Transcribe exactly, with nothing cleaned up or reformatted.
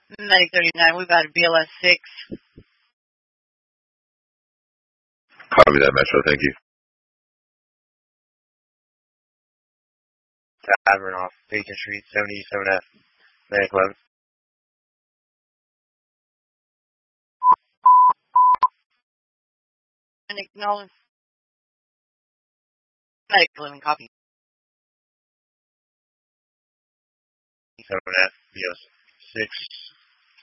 Medic thirty-nine, we've got a B L S six. Copy that, Metro. Thank you. Tavern off Beacon Street, seventy-seven F. Medic eleven. Medic Nolan. Medic eleven, copy. seven F, B L S six.